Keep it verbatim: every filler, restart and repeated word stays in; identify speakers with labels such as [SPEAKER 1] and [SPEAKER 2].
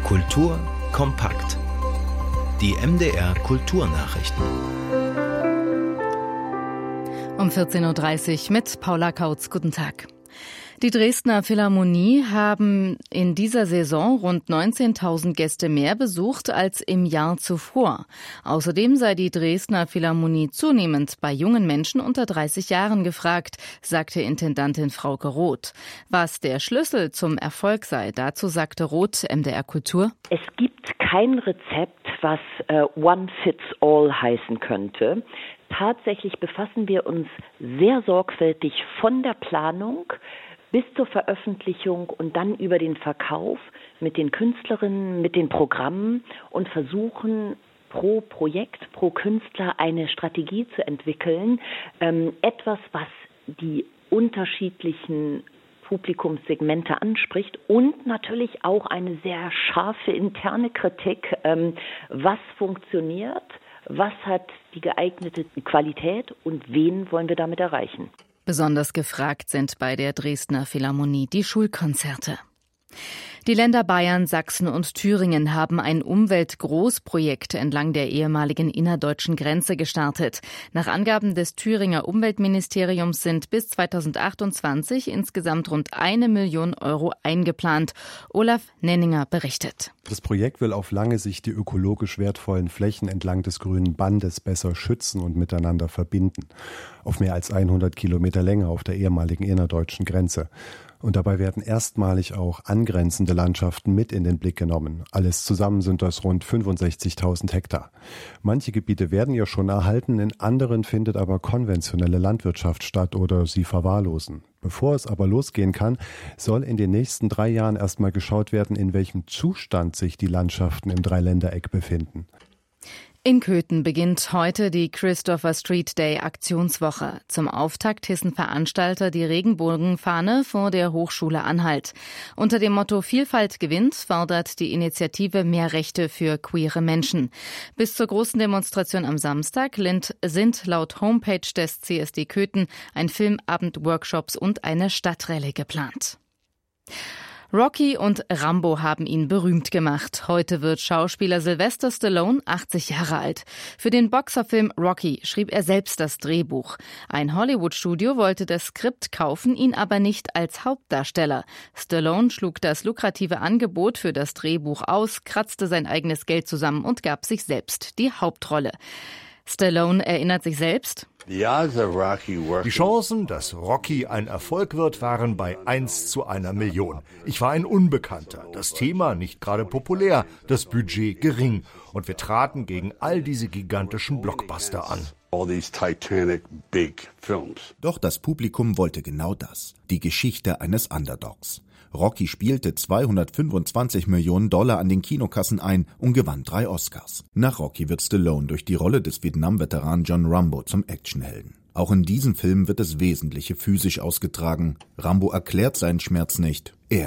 [SPEAKER 1] Kultur kompakt. Die M D R Kulturnachrichten.
[SPEAKER 2] Um vierzehn Uhr dreißig mit Paula Kautz. Guten Tag. Die Dresdner Philharmonie haben in dieser Saison rund neunzehntausend Gäste mehr besucht als im Jahr zuvor. Außerdem sei die Dresdner Philharmonie zunehmend bei jungen Menschen unter dreißig Jahren gefragt, sagte Intendantin Frauke Roth. Was der Schlüssel zum Erfolg sei, dazu sagte Roth, M D R Kultur:
[SPEAKER 3] Es gibt kein Rezept, was äh, One Fits All heißen könnte. Tatsächlich befassen wir uns sehr sorgfältig von der Planung bis zur Veröffentlichung und dann über den Verkauf mit den Künstlerinnen, mit den Programmen und versuchen pro Projekt, pro Künstler eine Strategie zu entwickeln. Ähm, etwas, was die unterschiedlichen Publikumssegmente anspricht und natürlich auch eine sehr scharfe interne Kritik, ähm, was funktioniert, was hat die geeignete Qualität und wen wollen wir damit erreichen.
[SPEAKER 2] Besonders gefragt sind bei der Dresdner Philharmonie die Schulkonzerte. Die Länder Bayern, Sachsen und Thüringen haben ein Umweltgroßprojekt entlang der ehemaligen innerdeutschen Grenze gestartet. Nach Angaben des Thüringer Umweltministeriums sind bis zweitausendachtundzwanzig insgesamt rund eine Million Euro eingeplant. Olaf Nenninger berichtet.
[SPEAKER 4] Das Projekt will auf lange Sicht die ökologisch wertvollen Flächen entlang des grünen Bandes besser schützen und miteinander verbinden. Auf mehr als hundert Kilometer Länge auf der ehemaligen innerdeutschen Grenze. Und dabei werden erstmalig auch angrenzende Landschaften mit in den Blick genommen. Alles zusammen sind das rund fünfundsechzigtausend Hektar. Manche Gebiete werden ja schon erhalten, in anderen findet aber konventionelle Landwirtschaft statt oder sie verwahrlosen. Bevor es aber losgehen kann, soll in den nächsten drei Jahren erstmal geschaut werden, in welchem Zustand sich die Landschaften im Dreiländereck befinden.
[SPEAKER 2] In Köthen beginnt heute die Christopher Street Day Aktionswoche. Zum Auftakt hissen Veranstalter die Regenbogenfahne vor der Hochschule Anhalt. Unter dem Motto Vielfalt gewinnt fordert die Initiative mehr Rechte für queere Menschen. Bis zur großen Demonstration am Samstag sind laut Homepage des C S D Köthen ein Filmabend, Workshops und eine Stadtrallye geplant. Rocky und Rambo haben ihn berühmt gemacht. Heute wird Schauspieler Sylvester Stallone achtzig Jahre alt. Für den Boxerfilm Rocky schrieb er selbst das Drehbuch. Ein Hollywood-Studio wollte das Skript kaufen, ihn aber nicht als Hauptdarsteller. Stallone schlug das lukrative Angebot für das Drehbuch aus, kratzte sein eigenes Geld zusammen und gab sich selbst die Hauptrolle. Stallone erinnert sich selbst:
[SPEAKER 5] Die Chancen, dass Rocky ein Erfolg wird, waren bei eins zu einer Million. Ich war ein Unbekannter, das Thema nicht gerade populär, das Budget gering. Und wir traten gegen all diese gigantischen Blockbuster an.
[SPEAKER 6] Doch das Publikum wollte genau das, die Geschichte eines Underdogs. Rocky spielte zweihundertfünfundzwanzig Millionen Dollar an den Kinokassen ein und gewann drei Oscars. Nach Rocky wird Stallone durch die Rolle des Vietnam-Veteranen John Rambo zum Actionhelden. Auch in diesem Film wird das Wesentliche physisch ausgetragen. Rambo erklärt seinen Schmerz nicht. Er